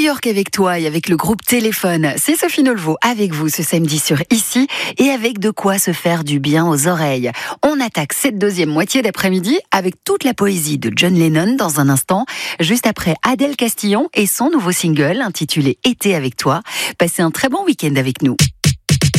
York avec toi et avec le groupe Téléphone. C'est Sophie Nolvo avec vous ce samedi sur Ici et avec de quoi se faire du bien aux oreilles. On attaque cette deuxième moitié d'après-midi avec toute la poésie de John Lennon dans un instant, juste après Adèle Castillon et son nouveau single intitulé Été avec toi. Passez un très bon week-end avec nous.